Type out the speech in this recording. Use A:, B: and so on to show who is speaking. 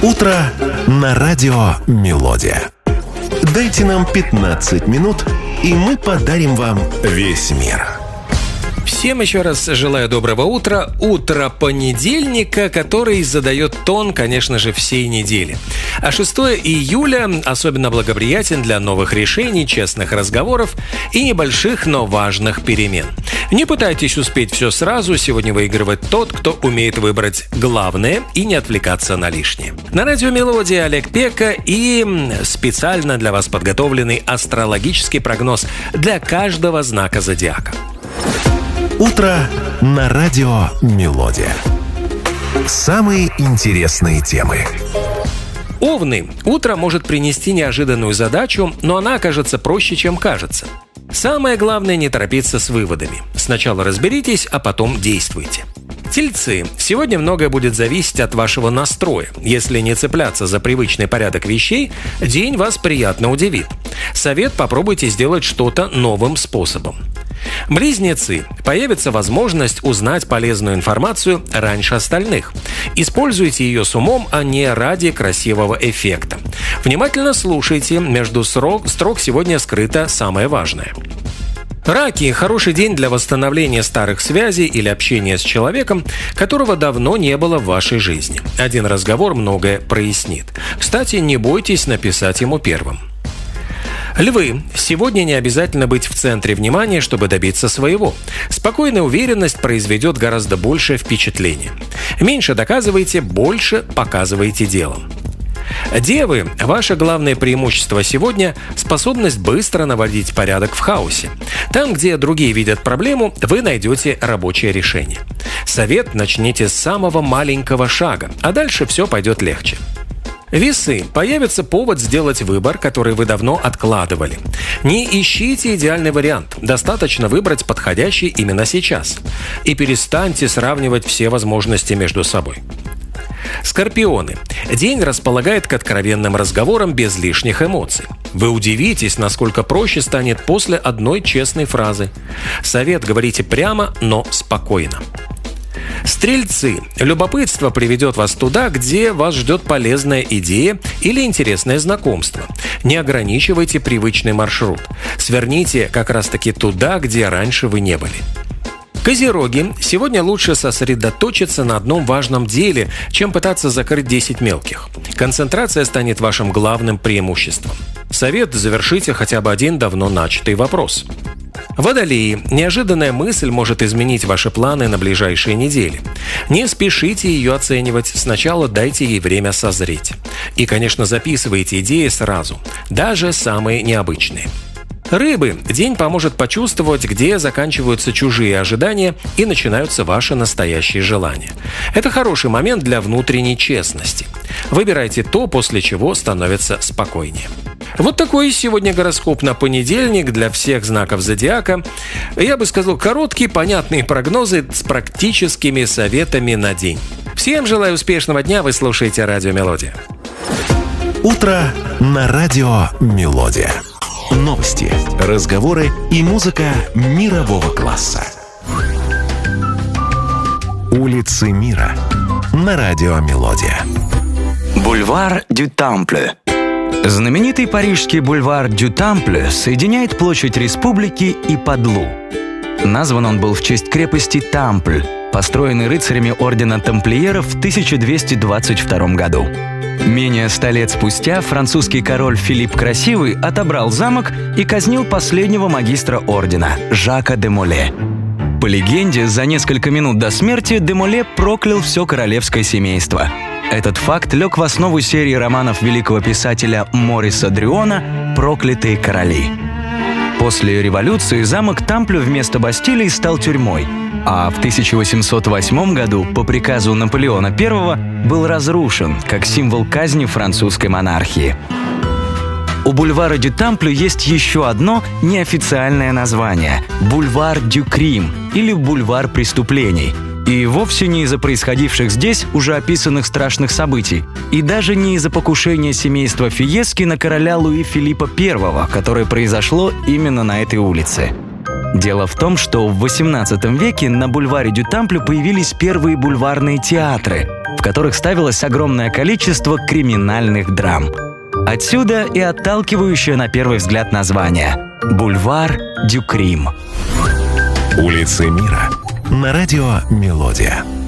A: Утро на радио «Мелодия». Дайте нам 15 минут, и мы подарим вам весь мир.
B: Всем еще раз желаю доброго утра. Утро понедельника, который задает тон, конечно же, всей недели. А 6 июля особенно благоприятен для новых решений, честных разговоров и небольших, но важных перемен. Не пытайтесь успеть все сразу. Сегодня выигрывает тот, кто умеет выбрать главное и не отвлекаться на лишнее. На радио «Мелодия» Олег Пека и специально для вас подготовленный астрологический прогноз для каждого знака зодиака.
A: Утро на радио «Мелодия». Самые интересные темы.
B: Овны. Утро может принести неожиданную задачу, но она окажется проще, чем кажется. Самое главное – не торопиться с выводами. Сначала разберитесь, а потом действуйте. Тельцы. Сегодня многое будет зависеть от вашего настроя. Если не цепляться за привычный порядок вещей, день вас приятно удивит. Совет – попробуйте сделать что-то новым способом. Близнецы. Появится возможность узнать полезную информацию раньше остальных. Используйте ее с умом, а не ради красивого эффекта. Внимательно слушайте, между строк сегодня скрыто самое важное. Раки – хороший день для восстановления старых связей или общения с человеком, которого давно не было в вашей жизни. Один разговор многое прояснит. Кстати, не бойтесь написать ему первым. Львы. Сегодня не обязательно быть в центре внимания, чтобы добиться своего. Спокойная уверенность произведет гораздо большее впечатление. Меньше доказывайте, больше показывайте делом. Девы. Ваше главное преимущество сегодня – способность быстро наводить порядок в хаосе. Там, где другие видят проблему, вы найдете рабочее решение. Совет – начните с самого маленького шага, а дальше все пойдет легче. Весы. Появится повод сделать выбор, который вы давно откладывали. Не ищите идеальный вариант. Достаточно выбрать подходящий именно сейчас. И перестаньте сравнивать все возможности между собой. Скорпионы. День располагает к откровенным разговорам без лишних эмоций. Вы удивитесь, насколько проще станет после одной честной фразы. Совет: говорите прямо, но спокойно. Стрельцы. Любопытство приведет вас туда, где вас ждет полезная идея или интересное знакомство. Не ограничивайте привычный маршрут. Сверните как раз-таки туда, где раньше вы не были. Козероги. Сегодня лучше сосредоточиться на одном важном деле, чем пытаться закрыть 10 мелких. Концентрация станет вашим главным преимуществом. Совет: завершите хотя бы один давно начатый вопрос. Водолеи. Неожиданная мысль может изменить ваши планы на ближайшие недели. Не спешите ее оценивать, сначала дайте ей время созреть. И, конечно, записывайте идеи сразу, даже самые необычные. Рыбы. День поможет почувствовать, где заканчиваются чужие ожидания и начинаются ваши настоящие желания. Это хороший момент для внутренней честности. Выбирайте то, после чего становится спокойнее. Вот такой сегодня гороскоп на понедельник для всех знаков зодиака. Я бы сказал, короткие, понятные прогнозы с практическими советами на день. Всем желаю успешного дня, вы слушаете радио «Мелодия».
A: Утро на радио «Мелодия». Новости, разговоры и музыка мирового класса. Улицы мира на радио «Мелодия».
C: Бульвар дю Тампле. Знаменитый парижский бульвар дю Тампле соединяет площадь Республики и Падлу. Назван он был в честь крепости Тампль, построенной рыцарями ордена тамплиеров в 1222 году. Менее 100 лет спустя французский король Филипп Красивый отобрал замок и казнил последнего магистра ордена – Жака де Моле. По легенде, за несколько минут до смерти де Моле проклял все королевское семейство. Этот факт лег в основу серии романов великого писателя Мориса Дрюона «Проклятые короли». После революции замок Тамплю вместо Бастилии стал тюрьмой, а в 1808 году по приказу Наполеона I был разрушен как символ казни французской монархии. У бульвара дю Тамплю есть еще одно неофициальное название – бульвар дю Крим или бульвар преступлений. И вовсе не из-за происходивших здесь уже описанных страшных событий, и даже не из-за покушения семейства Фиески на короля Луи Филиппа I, которое произошло именно на этой улице. Дело в том, что в XVIII веке на бульваре дю Тамплю появились первые бульварные театры, в которых ставилось огромное количество криминальных драм. Отсюда и отталкивающее на первый взгляд название – «Бульвар дю Крим».
A: Улицы мира на радио «Мелодия».